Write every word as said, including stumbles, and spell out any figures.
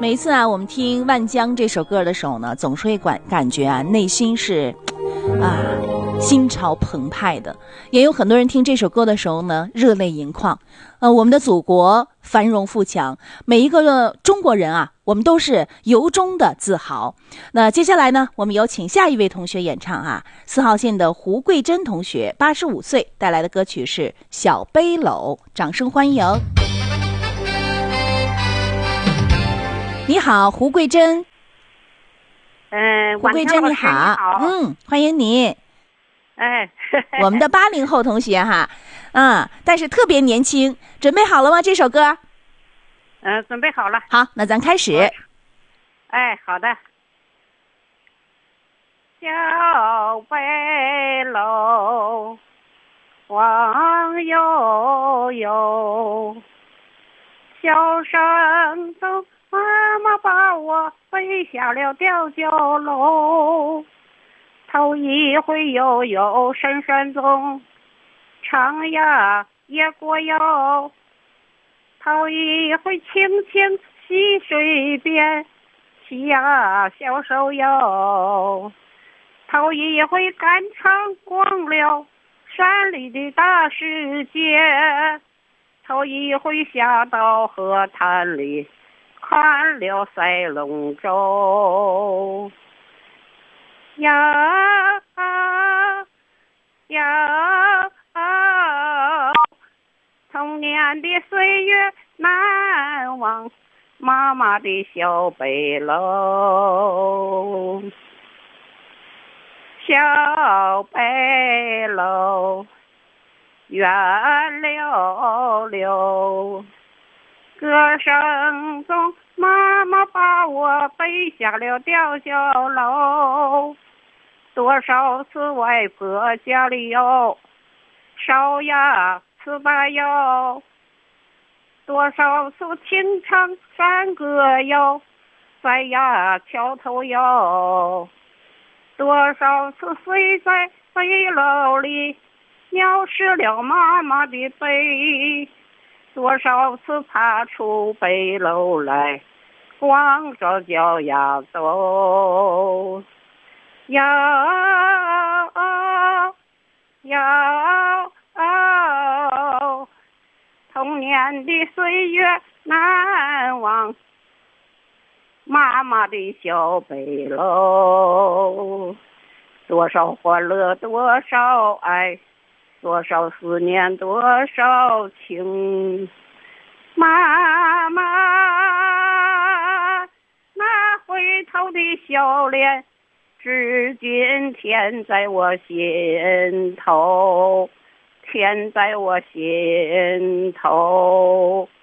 每一次啊，我们听《万江》这首歌的时候呢，总是会感感觉啊，内心是啊心潮澎湃的。也有很多人听这首歌的时候呢，热泪盈眶。呃，我们的祖国繁荣富强，每一个中国人啊，我们都是由衷的自豪。那接下来呢，我们有请下一位同学演唱啊，四号线的胡桂珍同学，八十五岁带来的歌曲是《小背篓》，掌声欢迎。你好，胡桂珍。 嗯， 胡桂珍你好， 好嗯，欢迎你。 哎， 我们的八零后同学哈，嗯，但是特别年轻，准备好了吗？这首歌？ 嗯，准备好了。 好，那咱开始。 哎，好的。小背篓往悠悠，小声中妈妈把我背下了吊脚楼，头一回悠悠深山中，长呀也过腰，头一回轻轻溪水边，骑呀小手摇，头一回赶场逛了山里的大世界，头一回下到河滩里看了赛龙舟，呀呀童年的岁月难忘，妈妈的小背篓，小背篓圆溜溜，歌声中妈妈把我背下了吊脚楼，多少次外婆家里有烧呀糍粑哟，多少次清唱山歌哟，在呀桥头哟，多少次睡在背篓里尿湿了妈妈的背，多少次爬出背篓来光着脚丫走，呀呀童年的岁月难忘，妈妈的小背篓，多少欢乐多少爱，多少思念多少情，妈妈那回头的笑脸至今甜在我心头，甜在我心头。